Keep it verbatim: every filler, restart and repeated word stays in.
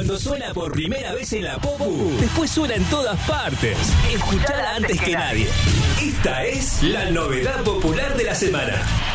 Cuando suena por primera vez en la Popu, después suena en todas partes. Escuchala antes que nadie. Esta es la novedad popular de la semana.